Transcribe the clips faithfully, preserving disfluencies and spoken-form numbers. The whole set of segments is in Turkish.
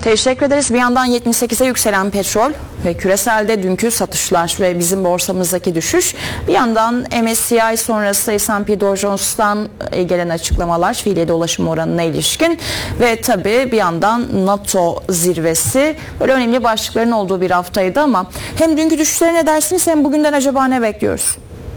Teşekkür ederiz. Bir yandan yetmiş sekize yükselen petrol ve küreselde dünkü satışlar ve bizim borsamızdaki düşüş. Bir yandan M S C I sonrası S and P Dow Jones'tan gelen açıklamalar fiili dolaşım oranına ilişkin ve tabii bir yandan NATO zirvesi, böyle önemli başlıkların olduğu bir haftaydı ama hem dünkü düşüşlere ne dersiniz hem bugünden acaba ne bekliyoruz?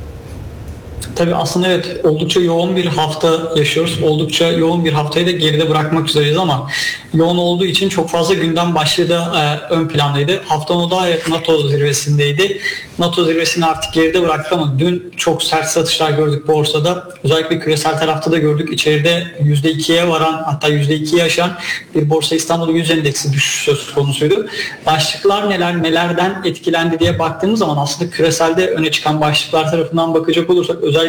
Tabii aslında evet, oldukça yoğun bir hafta yaşıyoruz. Oldukça yoğun bir haftayı da geride bırakmak üzereyiz ama yoğun olduğu için çok fazla gündem başlığı da e, ön plandaydı. Haftanın o da evet, NATO zirvesindeydi. NATO zirvesini artık geride bıraktık ama dün çok sert satışlar gördük borsada. Özellikle küresel tarafta da gördük. İçeride yüzde ikiye varan, hatta yüzde ikiyi aşan bir Borsa İstanbul yüz endeksi düşüş söz konusuydu. Başlıklar neler, nelerden etkilendi diye baktığımız zaman aslında küreselde öne çıkan başlıklar tarafından bakacak olursak özellikle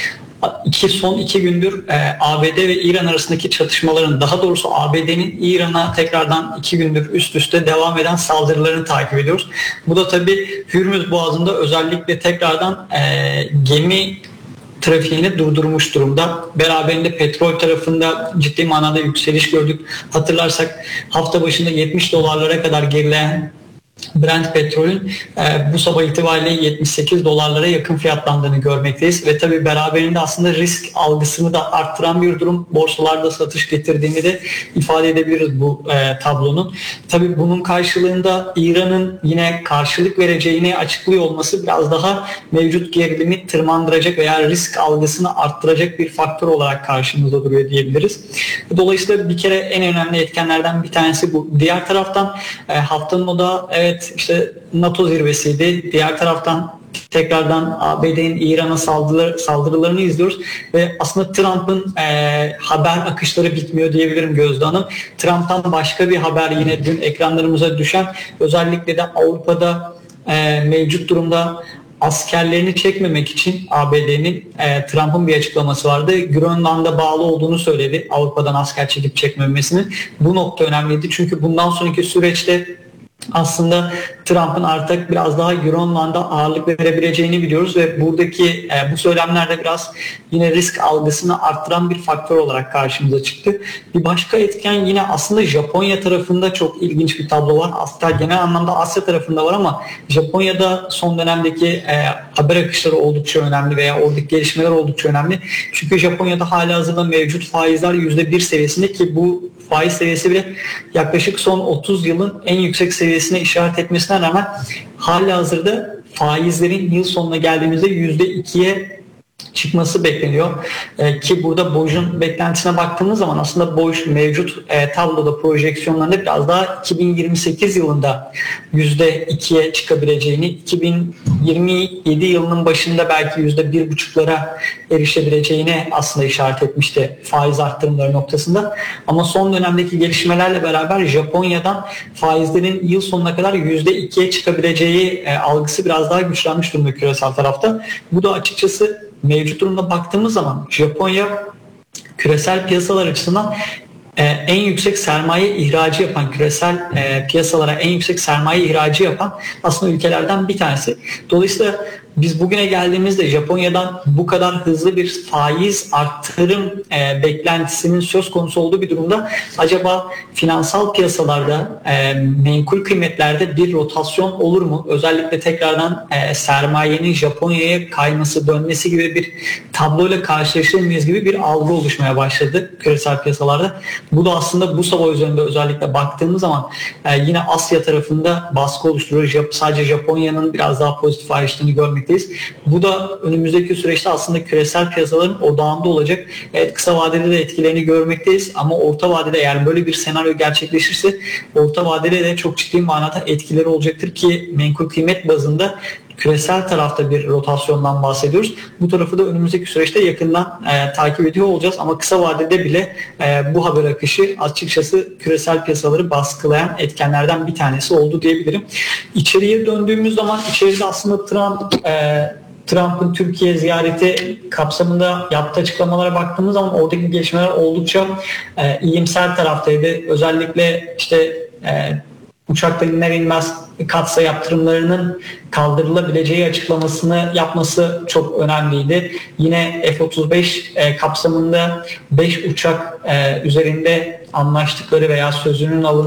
iki, son iki gündür e, A B D ve İran arasındaki çatışmaların, daha doğrusu A B D'nin İran'a tekrardan iki gündür üst üste devam eden saldırılarını takip ediyoruz. Bu da tabii Hürmüz Boğazı'nda özellikle tekrardan e, gemi trafiğini durdurmuş durumda. Beraberinde petrol tarafında ciddi manada yükseliş gördük. Hatırlarsak hafta başında yetmiş dolarlara kadar gerileyen Brent petrolün e, bu sabah itibariyle yetmiş sekiz dolarlara yakın fiyatlandığını görmekteyiz ve tabii beraberinde aslında risk algısını da arttıran bir durum, borsalarda satış getirdiğini de ifade edebiliriz bu e, tablonun. Tabii bunun karşılığında İran'ın yine karşılık vereceğini açıklıyor olması biraz daha mevcut gerilimi tırmandıracak veya risk algısını arttıracak bir faktör olarak karşımızda duruyor diyebiliriz. Dolayısıyla bir kere en önemli etkenlerden bir tanesi bu. Diğer taraftan e, haftanın o da evet Evet, işte NATO zirvesiydi. Diğer taraftan tekrardan A B D'nin İran'a saldırı, saldırılarını izliyoruz ve aslında Trump'ın e, haber akışları bitmiyor diyebilirim Gözde Hanım. Trump'tan başka bir haber yine dün ekranlarımıza düşen, özellikle de Avrupa'da e, mevcut durumda askerlerini çekmemek için A B D'nin e, Trump'ın bir açıklaması vardı. Grönland'a bağlı olduğunu söyledi, Avrupa'dan asker çekip çekmemesinin. Bu nokta önemliydi çünkü bundan sonraki süreçte aslında Trump'ın artık biraz daha Grönland'a ağırlık verebileceğini biliyoruz ve buradaki e, bu söylemler de biraz yine risk algısını arttıran bir faktör olarak karşımıza çıktı. Bir başka etken yine aslında Japonya tarafında çok ilginç bir tablo var. Hatta genel anlamda Asya tarafında var ama Japonya'da son dönemdeki e, haber akışları oldukça önemli veya oradaki gelişmeler oldukça önemli. Çünkü Japonya'da halihazırda mevcut faizler yüzde bir seviyesinde ki bu faiz seviyesi bile yaklaşık son otuz yılın en yüksek seviyesine işaret etmesine rağmen halihazırda faizlerin yıl sonuna geldiğimizde yüzde ikiye çıkması bekleniyor. Ee, ki burada BOJ'un beklentisine baktığımız zaman aslında BOJ mevcut e, tabloda projeksiyonlarında biraz daha iki bin yirmi sekiz yılında yüzde ikiye çıkabileceğini, iki bin yirmi yedi yılının başında belki yüzde bir buçuklara erişebileceğine aslında işaret etmişti faiz arttırımları noktasında. Ama son dönemdeki gelişmelerle beraber Japonya'dan faizlerin yıl sonuna kadar yüzde ikiye çıkabileceği e, algısı biraz daha güçlenmiş durumda küresel tarafta. Bu da açıkçası mevcut durumda baktığımız zaman Japonya küresel piyasalar açısından e, en yüksek sermaye ihracı yapan, küresel e, piyasalara en yüksek sermaye ihracı yapan aslında ülkelerden bir tanesi. Dolayısıyla biz bugüne geldiğimizde Japonya'dan bu kadar hızlı bir faiz arttırım e, beklentisinin söz konusu olduğu bir durumda acaba finansal piyasalarda, e, menkul kıymetlerde bir rotasyon olur mu? Özellikle tekrardan e, sermayenin Japonya'ya kayması, dönmesi gibi bir tabloyla karşılaşır mıyız gibi bir algı oluşmaya başladı küresel piyasalarda. Bu da aslında bu sabah üzerinde özellikle baktığımız zaman e, yine Asya tarafında baskı oluşturuyor. Sadece Japonya'nın biraz daha pozitif ayrıştığını görmek. Bu da önümüzdeki süreçte aslında küresel piyasaların odağında olacak. Evet, kısa vadede de etkilerini görmekteyiz ama orta vadede eğer böyle bir senaryo gerçekleşirse orta vadede de çok ciddi manada etkileri olacaktır ki menkul kıymet bazında küresel tarafta bir rotasyondan bahsediyoruz. Bu tarafı da önümüzdeki süreçte yakından e, takip ediyor olacağız ama kısa vadede bile e, bu haber akışı açıkçası küresel piyasaları baskılayan etkenlerden bir tanesi oldu diyebilirim. İçeriye döndüğümüz zaman içeride aslında Trump e, Trump'ın Türkiye ziyareti kapsamında yaptığı açıklamalara baktığımız zaman oradaki gelişmeler oldukça e, iyimser taraftaydı. Özellikle işte e, uçaktan iner inmez katsa yaptırımlarının kaldırılabileceği açıklamasını yapması çok önemliydi. Yine F otuz beş e, kapsamında beş uçak e, üzerinde anlaştıkları veya sözünün alındığı